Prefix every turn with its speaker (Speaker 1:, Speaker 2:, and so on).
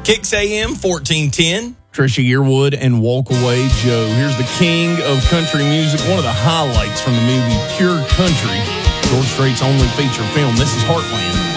Speaker 1: Kicks AM 1410.
Speaker 2: Trisha Yearwood and Walk Away Joe. Here's the king of country music, one of the highlights from the movie Pure Country, George Strait's only feature film. This is Heartland.